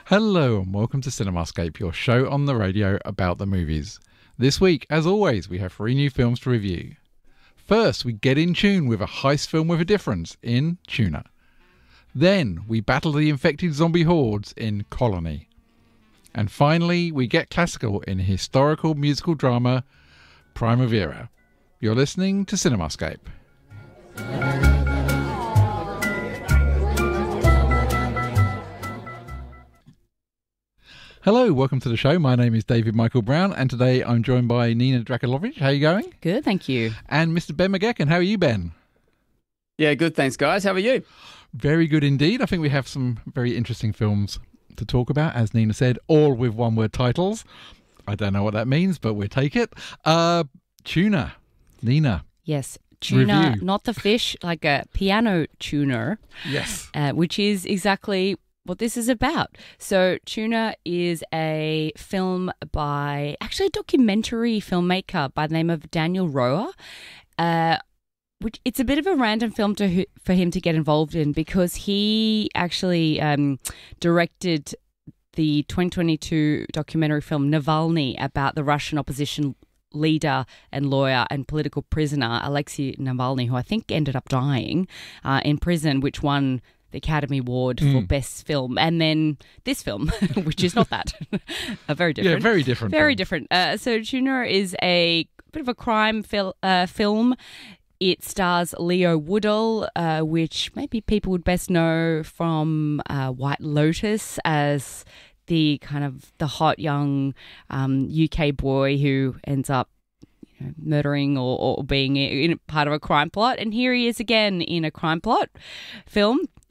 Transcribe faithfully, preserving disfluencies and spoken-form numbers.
Hello and welcome to Cinemascape, your show on the radio about the movies. This week, as always, we have three new films to review. First, we get in tune with a heist film with a difference in Tuna. Then, we battle the infected zombie hordes in Colony. And finally, we get classical in historical musical drama Primavera. You're listening to Cinemascape. Hello, welcome to the show. My name is David Michael Brown, and today I'm joined by Nina Drakulovic. How are you going? Good, thank you. And Mister Ben McGecken. How are you, Ben? Yeah, good, thanks, guys. How are you? Very good indeed. I think we have some very interesting films to talk about, as Nina said, all with one-word titles. I don't know what that means, but we'll take it. Uh, Tuna. Nina. Yes, tuna, Review. not the fish, like a piano tuner. Yes. Uh, which is exactly what this is about. So Tuna is a film by, actually a documentary filmmaker by the name of Daniel Roher. Uh, which it's a bit of a random film to for him to get involved in because he actually um, directed the twenty twenty-two documentary film Navalny about the Russian opposition leader and lawyer and political prisoner Alexei Navalny, who I think ended up dying uh, in prison, which won the Academy Award Mm. for Best Film. And then this film, which is not that. a very different. Yeah, very different. Very film. different. Uh, so Tuna is a bit of a crime fil- uh, film. It stars Leo Woodall, uh, which maybe people would best know from uh, White Lotus as the kind of the hot young um, U K boy who ends up you know, murdering or, or being in part of a crime plot. And here he is again in a crime plot film.